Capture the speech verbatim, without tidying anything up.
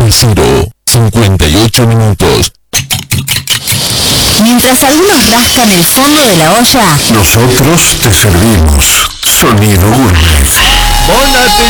San Siro, cincuenta y ocho minutos. Mientras algunos rascan el fondo de la olla, nosotros te servimos Sonido Gourmet. Bon appétit.